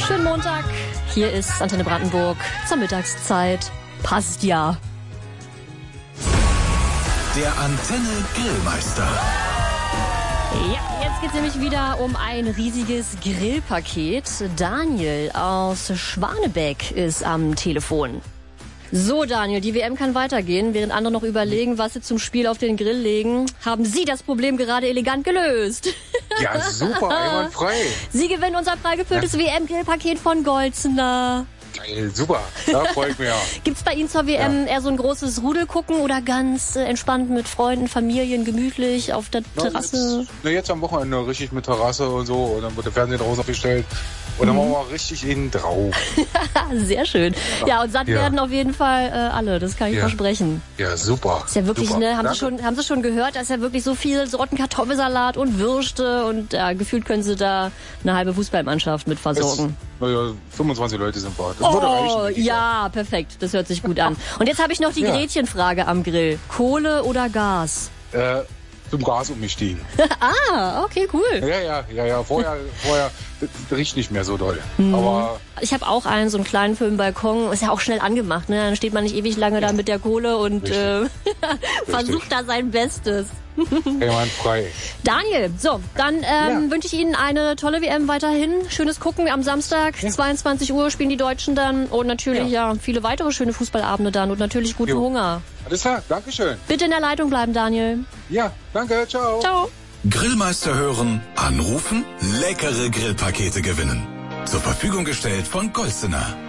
Schönen Montag. Hier ist Antenne Brandenburg zur Mittagszeit. Passt ja. Der Antenne Grillmeister. Ja, jetzt geht es nämlich wieder um ein riesiges Grillpaket. Daniel aus Schwanebeck ist am Telefon. So, Daniel, die WM kann weitergehen. Während andere noch überlegen, was sie zum Spiel auf den Grill legen, haben Sie das Problem gerade elegant gelöst. Ja, super, einwandfrei. Sie gewinnen unser prall gefülltes WM-Grillpaket von Golzener. Geil, super, da freue ich mich ja. Gibt's bei Ihnen zur WM eher so ein großes Rudelgucken oder ganz entspannt mit Freunden, Familien, gemütlich auf der Terrasse? Jetzt am Wochenende richtig mit Terrasse und so. Und dann wird der Fernseher draußen aufgestellt. Und dann machen wir richtig innen drauf. Sehr schön. Ja, und satt werden auf jeden Fall alle, das kann ich versprechen. Ja, super. Ist ja wirklich, super. Ne, haben Sie schon gehört, da ist ja wirklich so viel Sorten Kartoffelsalat und Würste und gefühlt können Sie da eine halbe Fußballmannschaft mit versorgen. 25 Leute sind wir. Das würde reichen. Ja, perfekt. Das hört sich gut an. Und jetzt habe ich noch die Gretchenfrage am Grill. Kohle oder Gas? Zum Gas umgestiegen. Okay, cool. Ja. Vorher das riecht nicht mehr so doll. Aber ich habe auch so einen kleinen für den Balkon. Ist ja auch schnell angemacht, ne? Dann steht man nicht ewig lange da mit der Kohle und versucht da sein Bestes. Einwandfrei. Daniel, so, dann wünsche ich Ihnen eine tolle WM weiterhin. Schönes Gucken am Samstag, 22 Uhr spielen die Deutschen dann. Und natürlich viele weitere schöne Fußballabende dann und natürlich guten Hunger. Alles klar, Dankeschön. Bitte in der Leitung bleiben, Daniel. Ja, danke, ciao. Ciao. Grillmeister hören, anrufen, leckere Grillpakete gewinnen. Zur Verfügung gestellt von Golzener.